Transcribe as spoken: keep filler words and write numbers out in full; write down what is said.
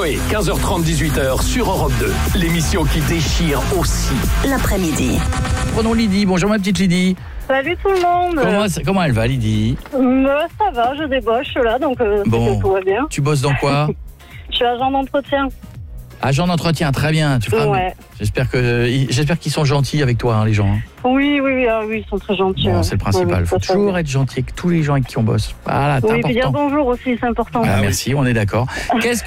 Coé, quinze heures trente, dix-huit heures sur Europe deux. L'émission qui déchire aussi l'après-midi. Prenons Lydie. Bonjour ma petite Lydie. Salut tout le monde. Comment, comment elle va Lydie? euh, Ça va, je débauche là, donc euh, Bon. tout va bien. Tu bosses dans quoi? Je suis agent d'entretien. Agent d'entretien, très bien. Tu feras... Ouais. J'espère que j'espère qu'ils sont gentils avec toi, hein, les gens. Hein. Oui, oui, oui, ah, oui, ils sont très gentils. Bon, ouais. c'est le principal. Il Ouais, oui, faut ça, ça toujours va. être gentil avec tous les gens avec qui on bosse. Voilà, c'est Oui, puis dire important. bonjour aussi, c'est important. Ah, merci, on est d'accord. Qu'est-ce